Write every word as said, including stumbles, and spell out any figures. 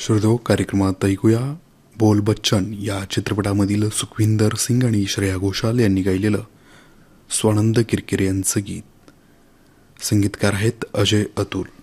श्रोतो कार्यक्रमात ऐकूया बोल बच्चन या चित्रपटामधील सुखविंदर सिंग आणि श्रेया घोषाल यांनी गायलेलं स्वानंद किरकिरे यांचं गीत. संगीतकार आहेत अजय अतुल.